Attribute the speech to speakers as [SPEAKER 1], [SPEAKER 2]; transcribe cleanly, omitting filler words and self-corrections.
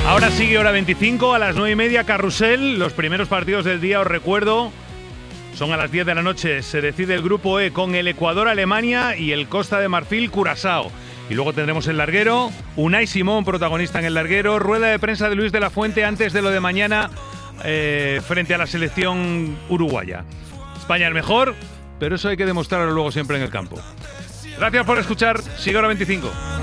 [SPEAKER 1] Ahora sigue hora 25, a las 9:30, Carrusel. Los primeros partidos del día, os recuerdo, son a las 10 de la noche. Se decide el grupo E con el Ecuador, Alemania y el Costa de Marfil, Curazao. Y luego tendremos el larguero, Unai Simón, protagonista en el larguero, rueda de prensa de Luis de la Fuente antes de lo de mañana frente a la selección uruguaya. España es mejor, pero eso hay que demostrarlo luego siempre en el campo. Gracias por escuchar, sigue hora 25.